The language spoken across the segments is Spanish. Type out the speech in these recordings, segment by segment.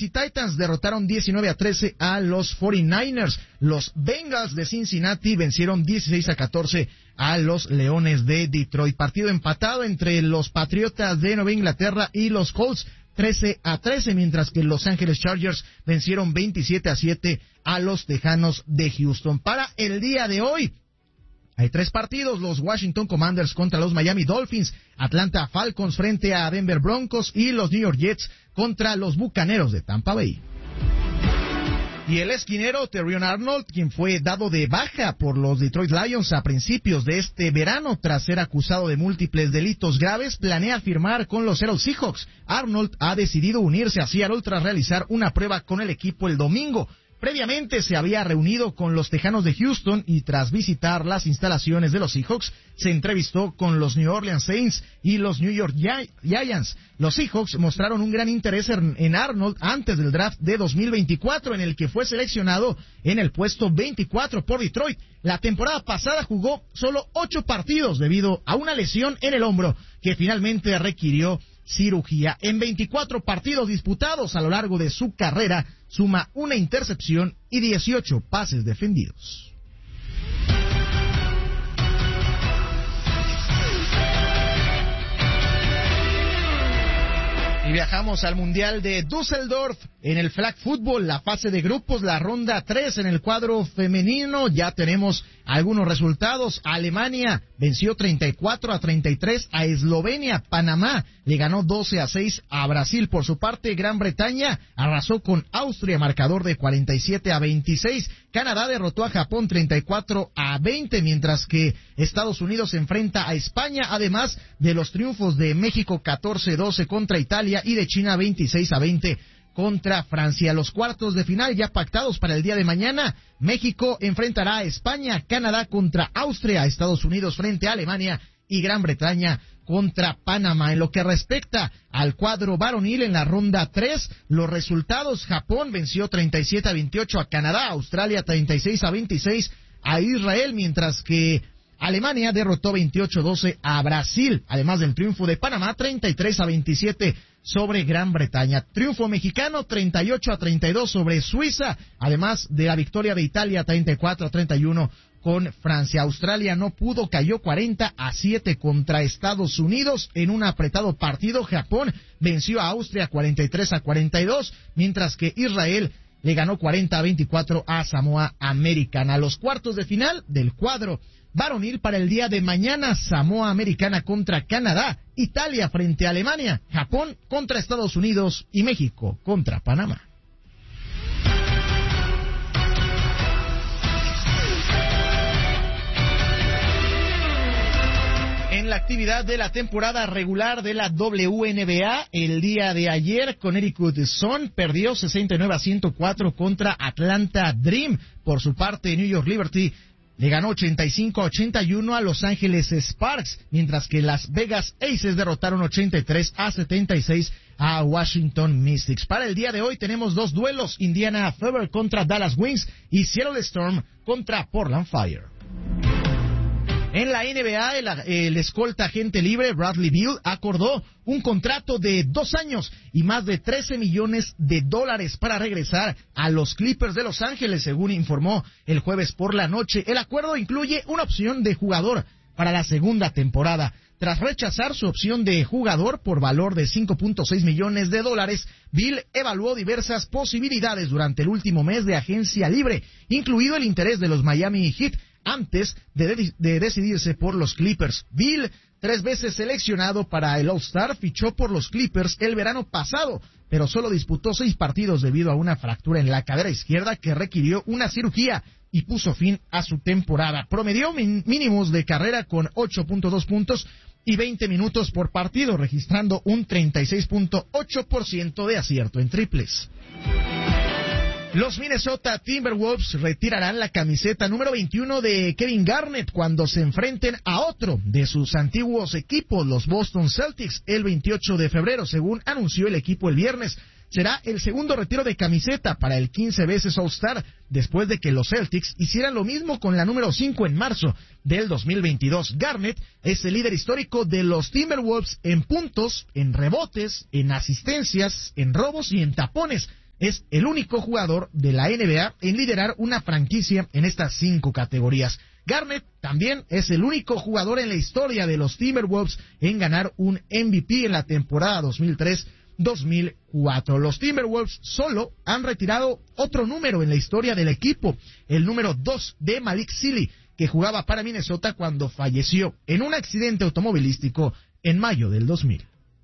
Tennessee Titans derrotaron 19-13 a los 49ers. Los Bengals de Cincinnati vencieron 16-14 a los Leones de Detroit. Partido empatado entre los Patriotas de Nueva Inglaterra y los Colts, 13-13, mientras que Los Ángeles Chargers vencieron 27-7 a los Tejanos de Houston. Para el día de hoy hay 3 partidos: los Washington Commanders contra los Miami Dolphins, Atlanta Falcons frente a Denver Broncos y los New York Jets contra los Bucaneros de Tampa Bay. Y el esquinero Terrion Arnold, quien fue dado de baja por los Detroit Lions a principios de este verano tras ser acusado de múltiples delitos graves, planea firmar con los Seattle Seahawks. Arnold ha decidido unirse a Seattle tras realizar una prueba con el equipo el domingo. Previamente se había reunido con los Tejanos de Houston y tras visitar las instalaciones de los Seahawks, se entrevistó con los New Orleans Saints y los New York Giants. Los Seahawks mostraron un gran interés en Arnold antes del draft de 2024, en el que fue seleccionado en el puesto 24 por Detroit. La temporada pasada jugó solo 8 partidos debido a una lesión en el hombro que finalmente requirió cirugía. En 24 partidos disputados a lo largo de su carrera, suma una intercepción y 18 pases defendidos. Y viajamos al Mundial de Düsseldorf en el flag football, la fase de grupos, la ronda 3 en el cuadro femenino. Ya tenemos algunos resultados. Alemania venció 34-33 a Eslovenia. Panamá le ganó 12-6 a Brasil. Por su parte, Gran Bretaña arrasó con Austria, marcador de 47-26. Canadá derrotó a Japón 34-20, mientras que Estados Unidos se enfrenta a España, además de los triunfos de México 14-12 contra Italia y de China 26-20 contra Francia. Los cuartos de final ya pactados para el día de mañana. México enfrentará a España, Canadá contra Austria, Estados Unidos frente a Alemania y Gran Bretaña contra Panamá. En lo que respecta al cuadro varonil en la ronda 3, los resultados: Japón venció 37-28 a Canadá, Australia 36-26 a Israel, mientras que Alemania derrotó 28-12 a Brasil, además del triunfo de Panamá 33-27 sobre Gran Bretaña. Triunfo mexicano 38-32 sobre Suiza, además de la victoria de Italia 34-31 con Francia. Australia no pudo, cayó 40-7 contra Estados Unidos en un apretado partido. Japón venció a Austria 43-42, mientras que Israel le ganó 40-24 a Samoa Americana. Los cuartos de final del cuadro varonil para el día de mañana: Samoa Americana contra Canadá, Italia frente a Alemania, Japón contra Estados Unidos y México contra Panamá. En la actividad de la temporada regular de la WNBA, el día de ayer, Connecticut Sun perdió 69-104 contra Atlanta Dream. Por su parte, New York Liberty le ganó 85-81 a Los Ángeles Sparks, mientras que Las Vegas Aces derrotaron 83-76 a Washington Mystics. Para el día de hoy tenemos 2 duelos: Indiana Fever contra Dallas Wings y Seattle Storm contra Portland Fire. En la NBA, el escolta agente libre Bradley Beal acordó un contrato de 2 años y más de $13 millones para regresar a los Clippers de Los Ángeles, según informó el jueves por la noche. El acuerdo incluye una opción de jugador para la segunda temporada. Tras rechazar su opción de jugador por valor de $5.6 millones, Beal evaluó diversas posibilidades durante el último mes de agencia libre, incluido el interés de los Miami Heat, antes de decidirse por los Clippers. Beal, 3 veces seleccionado para el All-Star, fichó por los Clippers el verano pasado, pero solo disputó 6 partidos debido a una fractura en la cadera izquierda que requirió una cirugía y puso fin a su temporada. Promedió mínimos de carrera con 8.2 puntos y 20 minutos por partido, registrando un 36.8% de acierto en triples. Los Minnesota Timberwolves retirarán la camiseta número 21 de Kevin Garnett cuando se enfrenten a otro de sus antiguos equipos, los Boston Celtics, el 28 de febrero, según anunció el equipo el viernes. Será el segundo retiro de camiseta para el 15 veces All-Star, después de que los Celtics hicieran lo mismo con la número 5 en marzo del 2022. Garnett es el líder histórico de los Timberwolves en puntos, en rebotes, en asistencias, en robos y en tapones. es el único jugador de la NBA en liderar una franquicia en estas 5 categorías. Garnett también es el único jugador en la historia de los Timberwolves en ganar un MVP en la temporada 2003-2004. Los Timberwolves solo han retirado otro número en la historia del equipo, el número 2 de Malik Sealy, que jugaba para Minnesota cuando falleció en un accidente automovilístico en mayo del 2000.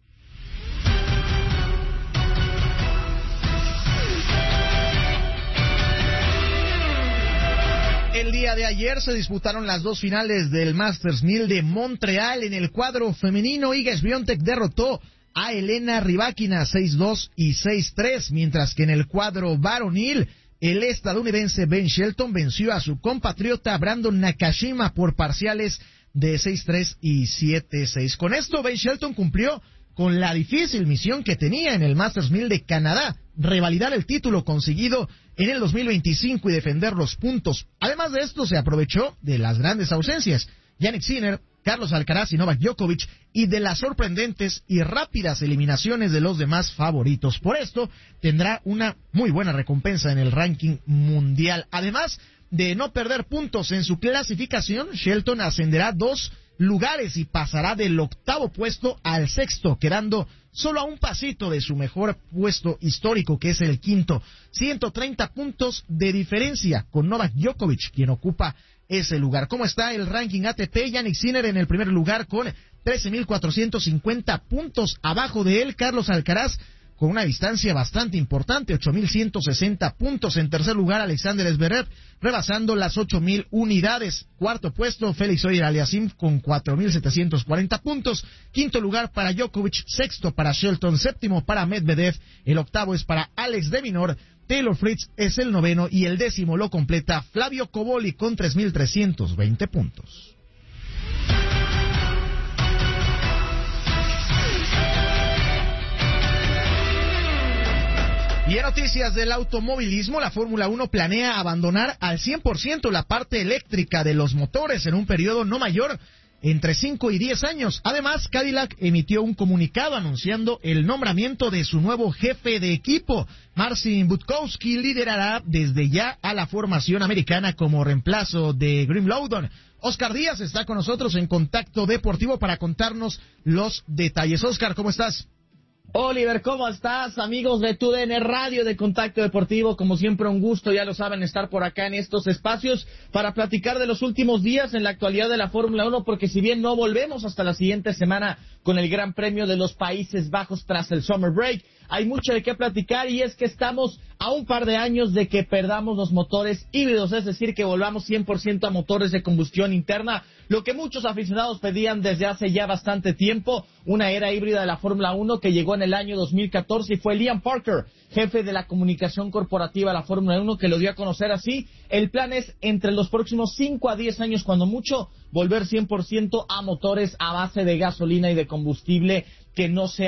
El día de ayer se disputaron las 2 finales del Masters 1000 de Montreal. En el cuadro femenino, Iga Swiatek derrotó a Elena Rybakina 6-2 y 6-3, mientras que en el cuadro varonil, el estadounidense Ben Shelton venció a su compatriota Brandon Nakashima por parciales de 6-3 y 7-6. Con esto, Ben Shelton cumplió con la difícil misión que tenía en el Masters 1000 de Canadá, revalidar el título conseguido en el 2025 y defender los puntos. Además de esto, se aprovechó de las grandes ausencias, Jannik Sinner, Carlos Alcaraz y Novak Djokovic, y de las sorprendentes y rápidas eliminaciones de los demás favoritos. Por esto, tendrá una muy buena recompensa en el ranking mundial. Además de no perder puntos en su clasificación, Shelton ascenderá 2 lugares y pasará del 8º puesto al 6º, quedando solo a un pasito de su mejor puesto histórico, que es el 5º. 130 puntos de diferencia con Novak Djokovic, quien ocupa ese lugar. ¿Cómo está el ranking ATP? Jannik Sinner en el primer lugar con 13.450 puntos. Abajo de él, Carlos Alcaraz con una distancia bastante importante, 8.160 puntos. En tercer lugar, Alexander Zverev, rebasando las 8.000 unidades. Cuarto puesto, Félix Auger-Aliassime con 4.740 puntos. Quinto lugar para Djokovic, sexto para Shelton, séptimo para Medvedev, el octavo es para Alex de Minaur, Taylor Fritz es el noveno y el décimo lo completa Flavio Cobolli con 3.320 puntos. Y en noticias del automovilismo, la Fórmula 1 planea abandonar al 100% la parte eléctrica de los motores en un periodo no mayor entre 5 y 10 años. Además, Cadillac emitió un comunicado anunciando el nombramiento de su nuevo jefe de equipo. Marcin Budkowski liderará desde ya a la formación americana como reemplazo de Grim Loudon. Oscar Díaz está con nosotros en Contacto Deportivo para contarnos los detalles. Oscar, ¿cómo estás? Oliver, ¿cómo estás? Amigos de TUDN Radio de Contacto Deportivo, como siempre un gusto, ya lo saben, estar por acá en estos espacios para platicar de los últimos días en la actualidad de la Fórmula 1, porque si bien no volvemos hasta la siguiente semana con el Gran Premio de los Países Bajos tras el Summer Break, hay mucho de qué platicar y es que estamos a un par de años de que perdamos los motores híbridos, es decir, que volvamos 100% a motores de combustión interna, lo que muchos aficionados pedían desde hace ya bastante tiempo, una era híbrida de la Fórmula 1 que llegó en el año 2014 y fue Liam Parker, jefe de la comunicación corporativa de la Fórmula 1, que lo dio a conocer así. El plan es, entre los próximos 5 a 10 años, cuando mucho, volver 100% a motores a base de gasolina y de combustible que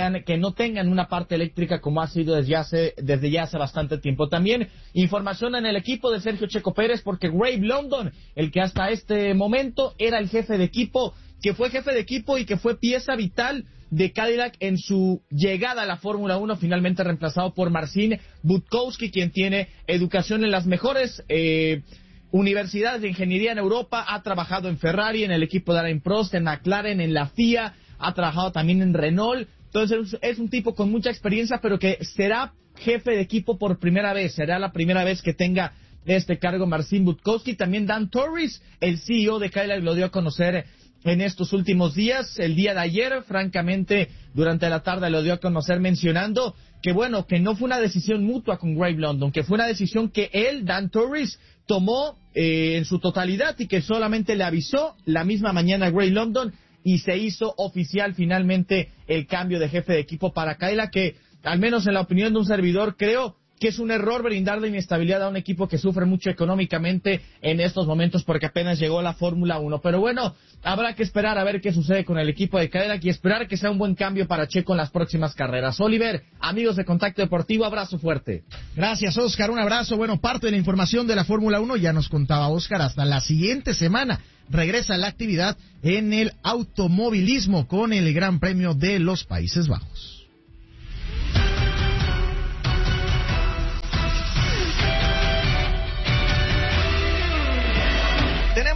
no tengan una parte eléctrica como ha sido desde ya hace bastante tiempo. También información en el equipo de Sergio Checo Pérez, porque Ray London, el que hasta este momento era el jefe de equipo, que fue jefe de equipo y que fue pieza vital de Cadillac en su llegada a la Fórmula 1, finalmente reemplazado por Marcin Budkowski, quien tiene educación en las mejores universidades de ingeniería en Europa, ha trabajado en Ferrari, en el equipo de Alain Prost, en McLaren, en la FIA, ha trabajado también en Renault. Entonces es un tipo con mucha experiencia, pero que será jefe de equipo por primera vez, será la primera vez que tenga este cargo Marcin Budkowski. También Dan Torres, el CEO de Cadillac, lo dio a conocer en estos últimos días. El día de ayer, francamente, durante la tarde lo dio a conocer mencionando que bueno, que no fue una decisión mutua con Ray London, que fue una decisión que él, Dan Torres, tomó en su totalidad y que solamente le avisó la misma mañana a Ray London y se hizo oficial finalmente el cambio de jefe de equipo para Cadillac, que al menos en la opinión de un servidor creo que es un error brindarle inestabilidad a un equipo que sufre mucho económicamente en estos momentos porque apenas llegó la Fórmula 1. Pero bueno, habrá que esperar a ver qué sucede con el equipo de Cadillac y esperar que sea un buen cambio para Checo en las próximas carreras. Oliver, amigos de Contacto Deportivo, abrazo fuerte. Gracias, Oscar, un abrazo. Bueno, parte de la información de la Fórmula 1 ya nos contaba Oscar, hasta la siguiente semana regresa la actividad en el automovilismo con el Gran Premio de los Países Bajos.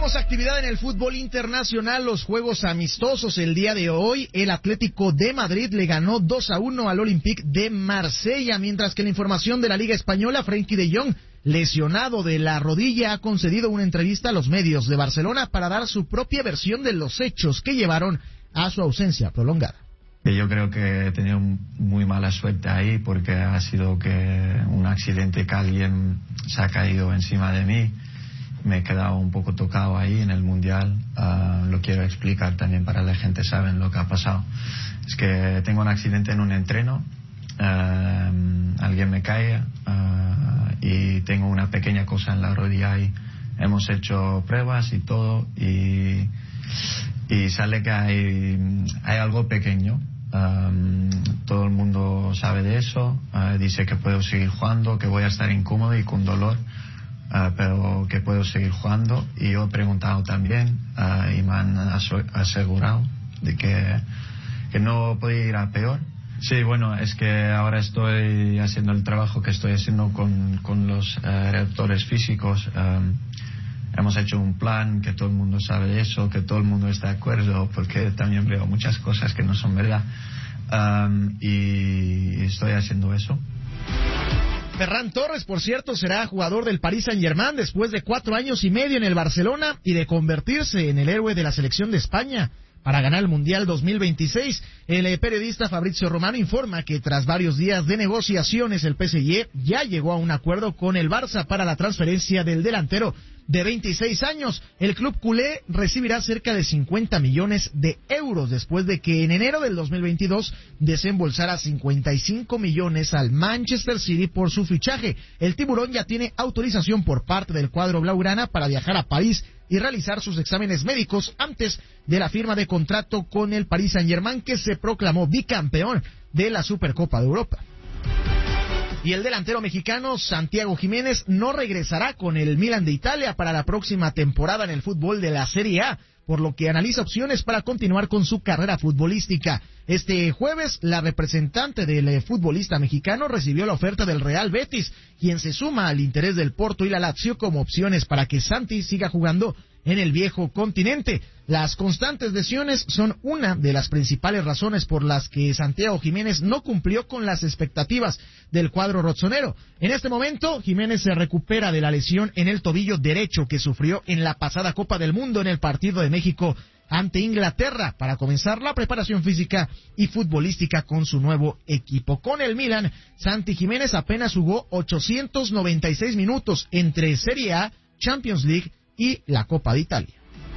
Tenemos actividad en el fútbol internacional, los juegos amistosos el día de hoy. El Atlético de Madrid le ganó 2-1 al Olympique de Marsella, mientras que la información de la Liga Española, Frenkie de Jong, lesionado de la rodilla, ha concedido una entrevista a los medios de Barcelona para dar su propia versión de los hechos que llevaron a su ausencia prolongada. Yo creo que he tenido muy mala suerte ahí porque ha sido que un accidente que alguien se ha caído encima de mí. Me he quedado un poco tocado ahí en el Mundial. Lo quiero explicar también para la gente saben lo que ha pasado. Es que tengo un accidente en un entreno, alguien me cae y tengo una pequeña cosa en la rodilla ahí. Hemos hecho pruebas y todo y sale que hay algo pequeño. Todo el mundo sabe de eso. Dice que puedo seguir jugando, que voy a estar incómodo y con dolor. Pero que puedo seguir jugando, y yo he preguntado también y me han asegurado de que no puede ir a peor. Sí, bueno, es que ahora estoy haciendo el trabajo que estoy haciendo con los reductores físicos. Hemos hecho un plan que todo el mundo sabe de eso, que todo el mundo está de acuerdo, porque también veo muchas cosas que no son verdad, y estoy haciendo eso. Ferran Torres, por cierto, será jugador del Paris Saint-Germain después de 4 años y medio en el Barcelona y de convertirse en el héroe de la selección de España para ganar el Mundial 2026. El periodista Fabrizio Romano informa que tras varios días de negociaciones el PSG ya llegó a un acuerdo con el Barça para la transferencia del delantero de 26 años. El club culé recibirá cerca de 50 millones de euros después de que en enero del 2022 desembolsara 55 millones al Manchester City por su fichaje. El tiburón ya tiene autorización por parte del cuadro blaugrana para viajar a París y realizar sus exámenes médicos antes de la firma de contrato con el Paris Saint-Germain, que se proclamó bicampeón de la Supercopa de Europa. Y el delantero mexicano Santiago Jiménez no regresará con el Milan de Italia para la próxima temporada en el fútbol de la Serie A, por lo que analiza opciones para continuar con su carrera futbolística. Este jueves, la representante del futbolista mexicano recibió la oferta del Real Betis, quien se suma al interés del Porto y la Lazio como opciones para que Santi siga jugando en el viejo continente. Las constantes lesiones son una de las principales razones por las que Santiago Jiménez no cumplió con las expectativas del cuadro rossonero. En este momento, Jiménez se recupera de la lesión en el tobillo derecho que sufrió en la pasada Copa del Mundo en el partido de México ante Inglaterra para comenzar la preparación física y futbolística con su nuevo equipo. Con el Milan, Santi Jiménez apenas jugó 896 minutos entre Serie A, Champions League y la Copa de Italia.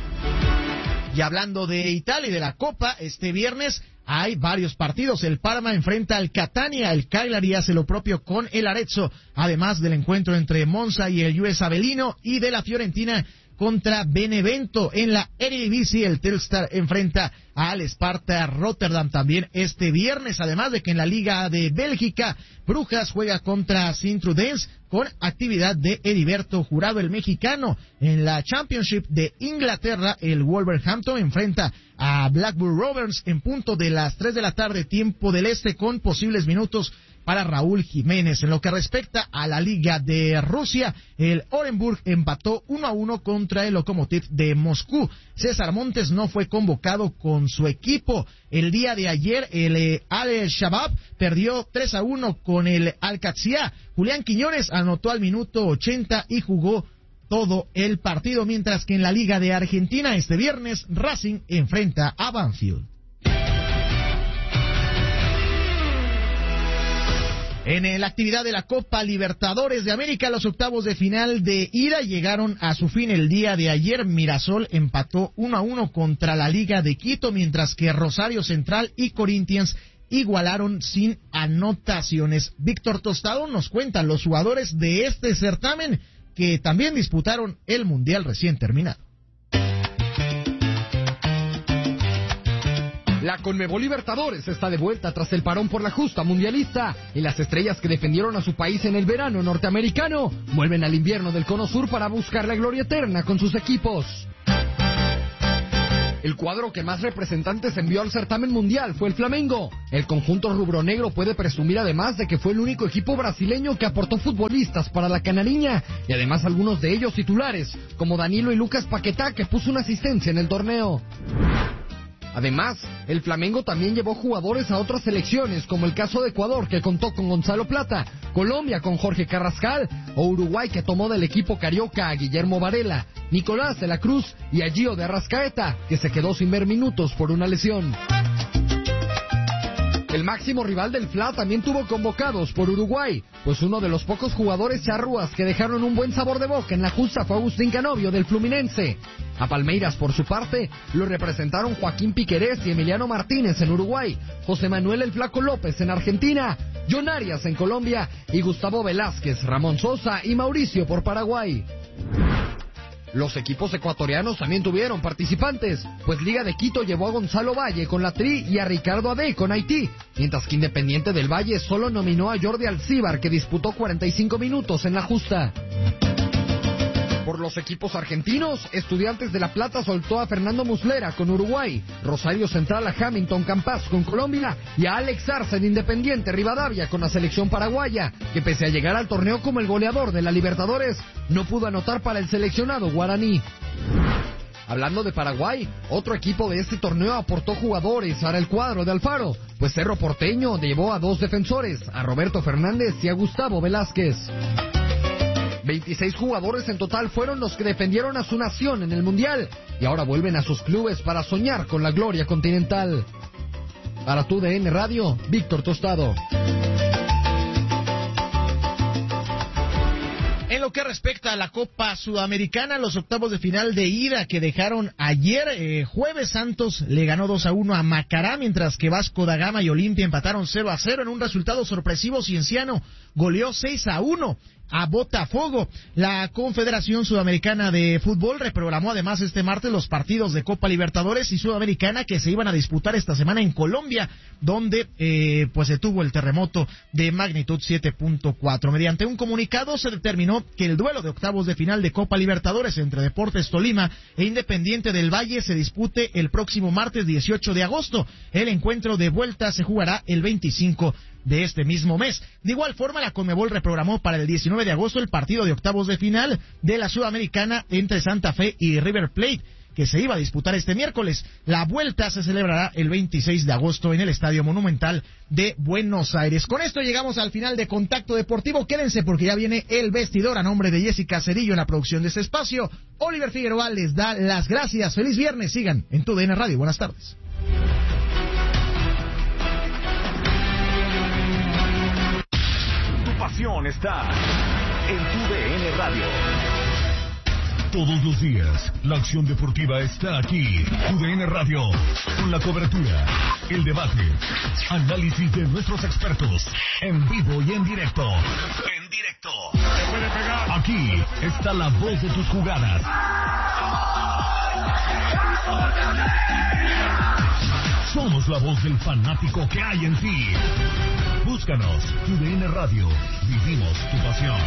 Y hablando de Italia y de la Copa, este viernes hay varios partidos. El Parma enfrenta al Catania, el Cagliari hace lo propio con el Arezzo, además del encuentro entre Monza y el US Avellino, y de la Fiorentina contra Benevento. En la Eredivisie, el Telstar enfrenta al Sparta Rotterdam también este viernes, además de que en la Liga de Bélgica, Brujas juega contra Sint-Truidense con actividad de Heriberto Jurado, el mexicano. En la Championship de Inglaterra, el Wolverhampton enfrenta a Blackburn Rovers en punto de las 3 de la tarde, tiempo del este, con posibles minutos para Raúl Jiménez. En lo que respecta a la Liga de Rusia, el Orenburg empató 1-1 contra el Lokomotiv de Moscú. César Montes no fue convocado con su equipo. El día de ayer, el Al-Shabaab perdió 3-1 con el Al-Qadsiya. Julián Quiñones anotó al minuto 80 y jugó todo el partido, mientras que en la Liga de Argentina este viernes Racing enfrenta a Banfield. En la actividad de la Copa Libertadores de América, los octavos de final de ida llegaron a su fin el día de ayer. Mirasol empató 1-1 contra la Liga de Quito, mientras que Rosario Central y Corinthians igualaron sin anotaciones. Víctor Tostado nos cuenta los jugadores de este certamen que también disputaron el Mundial recién terminado. La Conmebol Libertadores está de vuelta tras el parón por la justa mundialista, y las estrellas que defendieron a su país en el verano norteamericano vuelven al invierno del Cono Sur para buscar la gloria eterna con sus equipos. El cuadro que más representantes envió al certamen mundial fue el Flamengo. El conjunto rubronegro puede presumir además de que fue el único equipo brasileño que aportó futbolistas para la canariña, y además algunos de ellos titulares, como Danilo y Lucas Paquetá, que puso una asistencia en el torneo. Además, el Flamengo también llevó jugadores a otras selecciones, como el caso de Ecuador, que contó con Gonzalo Plata, Colombia con Jorge Carrascal, o Uruguay, que tomó del equipo carioca a Guillermo Varela, Nicolás de la Cruz y a Gio de Arrascaeta, que se quedó sin ver minutos por una lesión. El máximo rival del FLA también tuvo convocados por Uruguay, pues uno de los pocos jugadores charrúas que dejaron un buen sabor de boca en la justa fue Agustín Canovio del Fluminense. A Palmeiras, por su parte, lo representaron Joaquín Piquerés y Emiliano Martínez en Uruguay, José Manuel el Flaco López en Argentina, John Arias en Colombia y Gustavo Velázquez, Ramón Sosa y Mauricio por Paraguay. Los equipos ecuatorianos también tuvieron participantes, pues Liga de Quito llevó a Gonzalo Valle con la Tri y a Ricardo Ade con Haití, mientras que Independiente del Valle solo nominó a Jordi Alcíbar, que disputó 45 minutos en la justa. Por los equipos argentinos, Estudiantes de La Plata soltó a Fernando Muslera con Uruguay, Rosario Central a Hamilton Campas con Colombia y a Alex Arce de Independiente Rivadavia con la selección paraguaya, que pese a llegar al torneo como el goleador de la Libertadores, no pudo anotar para el seleccionado guaraní. Hablando de Paraguay, otro equipo de este torneo aportó jugadores para el cuadro de Alfaro, pues Cerro Porteño llevó a 2 defensores, a Roberto Fernández y a Gustavo Velázquez. 26 jugadores en total fueron los que defendieron a su nación en el Mundial y ahora vuelven a sus clubes para soñar con la gloria continental. Para TUDN Radio, Víctor Tostado. En lo que respecta a la Copa Sudamericana, los octavos de final de ida que dejaron ayer, jueves, Santos le ganó 2-1 a Macará, mientras que Vasco da Gama y Olimpia empataron 0-0 en un resultado sorpresivo. Cienciano goleó 6-1 a Botafogo. La Confederación Sudamericana de Fútbol reprogramó además este martes los partidos de Copa Libertadores y Sudamericana que se iban a disputar esta semana en Colombia, donde pues se tuvo el terremoto de magnitud 7.4. Mediante un comunicado se determinó que el duelo de octavos de final de Copa Libertadores entre Deportes Tolima e Independiente del Valle se dispute el próximo martes 18 de agosto. El encuentro de vuelta se jugará el 25 de este mismo mes. De igual forma, la Conmebol reprogramó para el 19 de agosto el partido de octavos de final de la Sudamericana entre Santa Fe y River Plate, que se iba a disputar este miércoles. La vuelta se celebrará el 26 de agosto en el Estadio Monumental de Buenos Aires. Con esto llegamos al final de Contacto Deportivo. Quédense porque ya viene el vestidor. A nombre de Jessica Cedillo en la producción de este espacio, Oliver Figueroa les da las gracias. Feliz viernes. Sigan en TUDN Radio. Buenas tardes. Pasión está en TUDN Radio. Todos los días, la acción deportiva está aquí. TUDN Radio, con la cobertura, el debate, análisis de nuestros expertos, en vivo y en directo. En directo. Aquí está la voz de tus jugadas. Somos la voz del fanático que hay en ti. Búscanos, TUDN Radio. Vivimos tu pasión.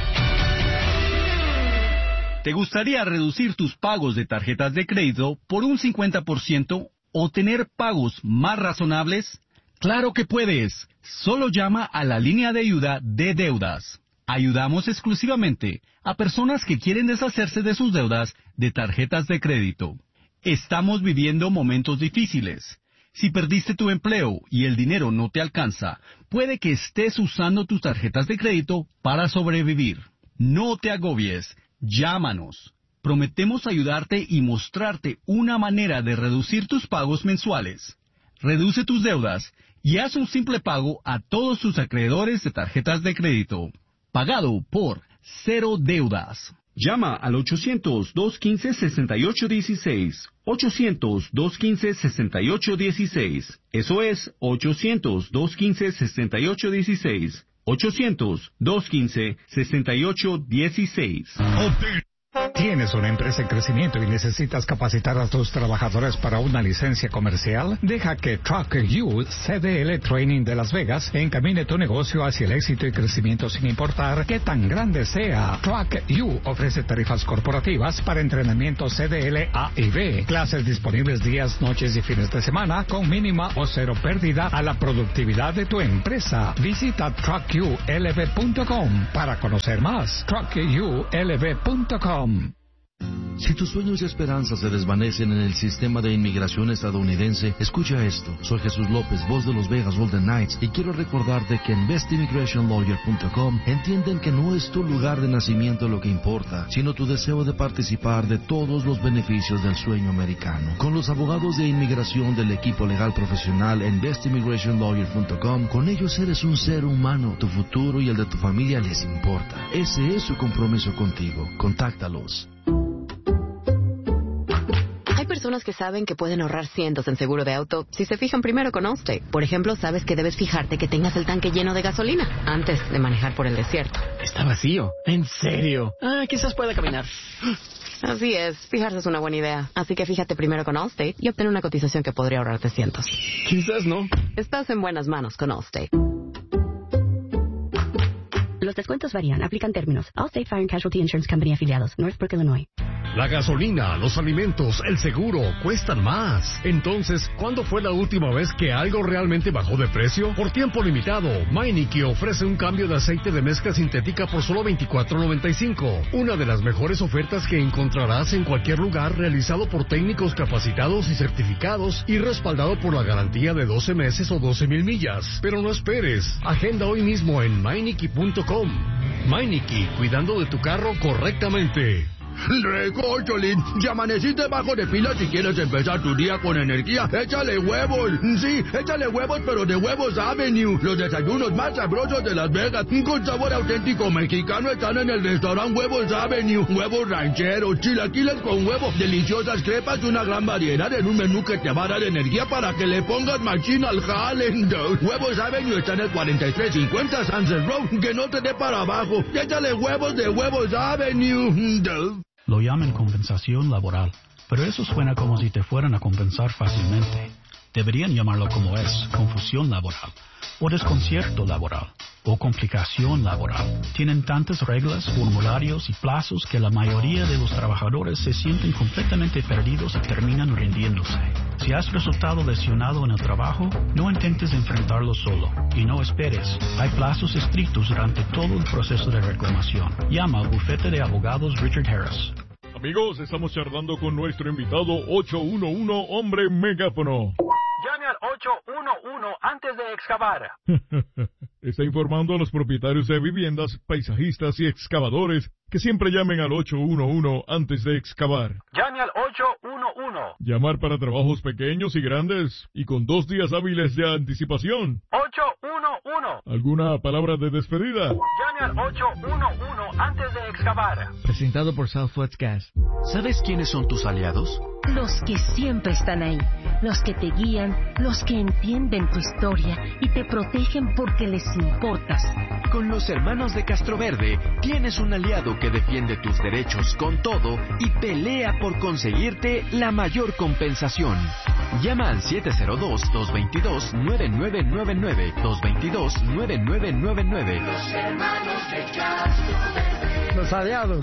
¿Te gustaría reducir tus pagos de tarjetas de crédito por un 50% o tener pagos más razonables? ¡Claro que puedes! Solo llama a la línea de ayuda de deudas. Ayudamos exclusivamente a personas que quieren deshacerse de sus deudas de tarjetas de crédito. Estamos viviendo momentos difíciles. Si perdiste tu empleo y el dinero no te alcanza, puede que estés usando tus tarjetas de crédito para sobrevivir. No te agobies, llámanos. Prometemos ayudarte y mostrarte una manera de reducir tus pagos mensuales. Reduce tus deudas y haz un simple pago a todos tus acreedores de tarjetas de crédito. Pagado por Cero Deudas. Llama al 800-215-6816. 800-215-6816. Eso es 800-215-6816. 800-215-6816. ¿Tienes una empresa en crecimiento y necesitas capacitar a tus trabajadores para una licencia comercial? Deja que Truck You CDL Training de Las Vegas encamine tu negocio hacia el éxito y crecimiento sin importar qué tan grande sea. Truck You ofrece tarifas corporativas para entrenamiento CDL A y B, clases disponibles días, noches y fines de semana con mínima o cero pérdida a la productividad de tu empresa. Visita truckyoulv.com para conocer más. truckyoulv.com. Si tus sueños y esperanzas se desvanecen en el sistema de inmigración estadounidense, escucha esto. Soy Jesús López, voz de los Vegas Golden Knights, y quiero recordarte que en bestimmigrationlawyer.com entienden que no es tu lugar de nacimiento lo que importa, sino tu deseo de participar de todos los beneficios del sueño americano. Con los abogados de inmigración del equipo legal profesional en bestimmigrationlawyer.com, con ellos eres un ser humano. Tu futuro y el de tu familia les importa. Ese es su compromiso contigo. Contáctalos. Hay personas que saben que pueden ahorrar cientos en seguro de auto si se fijan primero con Allstate. Por ejemplo, sabes que debes fijarte que tengas el tanque lleno de gasolina antes de manejar por el desierto. Está vacío. ¿En serio? Quizás pueda caminar. Así es, fijarse es una buena idea. Así que fíjate primero con Allstate y obtén una cotización que podría ahorrarte cientos. Quizás no. Estás en buenas manos con Allstate. Los descuentos varían. Aplican términos. Allstate Fire and Casualty Insurance Company afiliados. Northbrook, Illinois. La gasolina, los alimentos, el seguro cuestan más. Entonces, ¿cuándo fue la última vez que algo realmente bajó de precio? Por tiempo limitado, Meineke ofrece un cambio de aceite de mezcla sintética por solo $24.95. Una de las mejores ofertas que encontrarás en cualquier lugar, realizado por técnicos capacitados y certificados y respaldado por la garantía de 12 meses o 12,000 millas. Pero no esperes. Agenda hoy mismo en Meineke.com. Meineke, cuidando de tu carro correctamente. Recócholín, si amaneciste bajo de pila y quieres empezar tu día con energía, échale huevos. Sí, échale huevos, pero de Huevos Avenue. Los desayunos más sabrosos de Las Vegas, con sabor auténtico mexicano, están en el restaurante Huevos Avenue. Huevos rancheros, chilaquiles con huevo, deliciosas crepas y una gran variedad en un menú que te va a dar energía para que le pongas machín al jale. Huevos Avenue está en el 4350 Sunset Road, que no te dé para abajo. Échale huevos de Huevos Avenue. Lo llaman compensación laboral, pero eso suena como si te fueran a compensar fácilmente. Deberían llamarlo como es, confusión laboral, o desconcierto laboral, o complicación laboral. Tienen tantas reglas, formularios y plazos que la mayoría de los trabajadores se sienten completamente perdidos y terminan rindiéndose. Si has resultado lesionado en el trabajo, no intentes enfrentarlo solo, y no esperes. Hay plazos estrictos durante todo el proceso de reclamación. Llama al bufete de abogados Richard Harris. Amigos, estamos charlando con nuestro invitado 811 Hombre Megáfono. Llame al 811 antes de excavar. Está informando a los propietarios de viviendas, paisajistas y excavadores que siempre llamen al 811 antes de excavar. Llame al 811. Llamar para trabajos pequeños y grandes y con 2 días hábiles de anticipación. 811. ¿Alguna palabra de despedida? Llame al 811 antes de excavar. Presentado por Southwest Gas. ¿Sabes quiénes son tus aliados? Los que siempre están ahí, los que te guían, los que entienden tu historia y te protegen porque les importas. Con los hermanos de Castroverde tienes un aliado que defiende tus derechos con todo y pelea por conseguirte la mayor compensación. Llama al 702-222-9999, 222-9999. Los hermanos de Castroverde. Los aliados.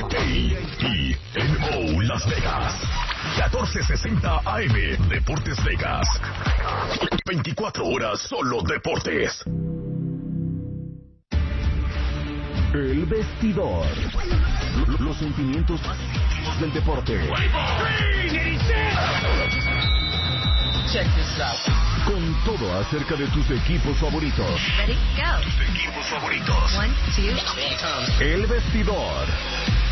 KTNO Las Vegas. 1460 AM, Deportes Vegas. 24 horas solo deportes. El vestidor. Los sentimientos más íntimos del deporte. Check this out. Con todo acerca de tus equipos favoritos. Ready, go. Tus equipos favoritos. 1, 2, 3. El vestidor.